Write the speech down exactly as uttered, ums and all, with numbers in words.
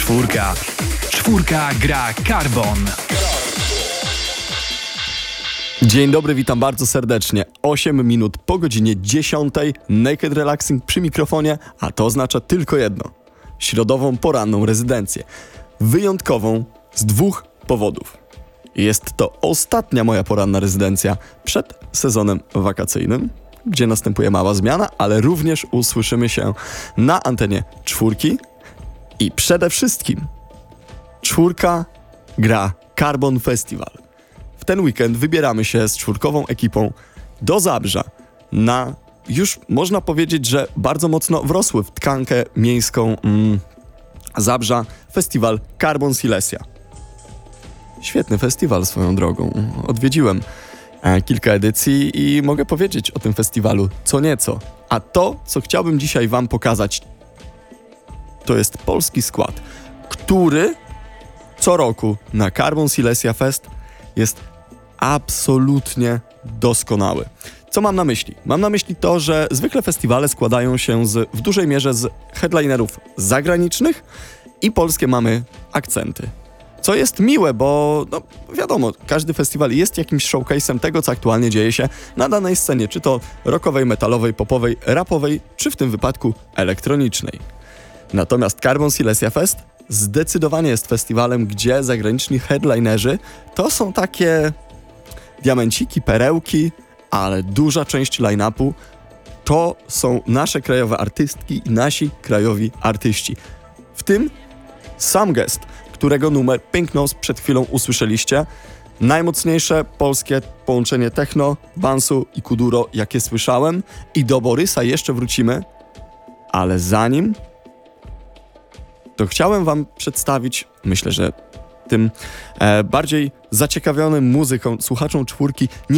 Czwórka. Czwórka gra Carbon. Dzień dobry, witam bardzo serdecznie. osiem minut po godzinie dziesiątej. Naked Relaxing przy mikrofonie, a to oznacza tylko jedno. Środową poranną rezydencję. Wyjątkową z dwóch powodów. Jest to ostatnia moja poranna rezydencja przed sezonem wakacyjnym, gdzie następuje mała zmiana, ale również usłyszymy się na antenie czwórki. I przede wszystkim czwórka gra Carbon Festival. W ten weekend wybieramy się z czwórkową ekipą do Zabrza na, już można powiedzieć, że bardzo mocno wrosły w tkankę miejską mm, Zabrza festiwal Carbon Silesia. Świetny festiwal swoją drogą. Odwiedziłem e, kilka edycji i mogę powiedzieć o tym festiwalu co nieco. A to, co chciałbym dzisiaj wam pokazać, to jest polski skład, który co roku na Carbon Silesia Fest jest absolutnie doskonały. Co mam na myśli? Mam na myśli to, że zwykle festiwale składają się z, w dużej mierze z headlinerów zagranicznych i polskie mamy akcenty. Co jest miłe, bo no, wiadomo, każdy festiwal jest jakimś showcase'em tego, co aktualnie dzieje się na danej scenie, czy to rockowej, metalowej, popowej, rapowej, czy w tym wypadku elektronicznej. Natomiast Carbon Silesia Fest zdecydowanie jest festiwalem, gdzie zagraniczni headlinerzy to są takie diamenciki, perełki, ale duża część line-upu to są nasze krajowe artystki i nasi krajowi artyści. W tym sam Gest, którego numer Pink Nose przed chwilą usłyszeliście. Najmocniejsze polskie połączenie techno, bansu i kuduro, jakie słyszałem. I do Borysa jeszcze wrócimy, ale zanim to chciałem wam przedstawić, myślę, że tym e, bardziej zaciekawionym muzyką, słuchaczom czwórki, nie